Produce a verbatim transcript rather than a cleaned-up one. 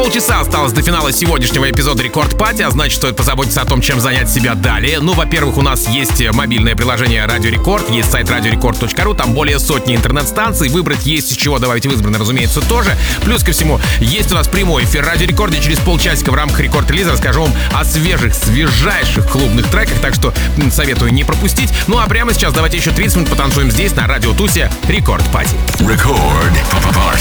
полчаса осталось до финала сегодняшнего эпизода Рекорд Пати, а значит, стоит позаботиться о том, чем занять себя далее. Ну, во-первых, у нас есть мобильное приложение Радио Рекорд, есть сайт радиорекорд точка ру, там более сотни интернет-станций, выбрать есть из чего добавить в избранное, разумеется, тоже. Плюс ко всему, есть у нас прямой эфир Радио Рекорд, и через полчасика в рамках рекорд-релиза расскажу вам о свежих, свежайших клубных треках, так что советую не пропустить. Ну, а прямо сейчас давайте еще тридцать минут потанцуем здесь, на Радио Тусе Рекорд Пати. Рекорд.